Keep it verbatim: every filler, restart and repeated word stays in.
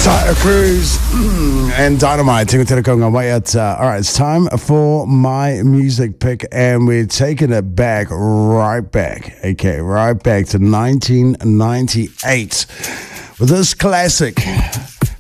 Ty- Cruise and Dynamite. Tingo Te Konga Mai at, uh, all right, it's time for my music pick, and we're taking it back, right back, okay, right back to nineteen ninety-eight with this classic.